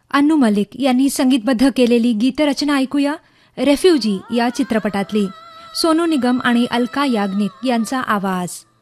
अन्नू मलिक यांनी संगीतबद्ध केलेली गीतरचना ऐकूया रेफ्युजी या चित्रपटातली. सोनू निगम आणि अलका याग्निक यांचा आवाज.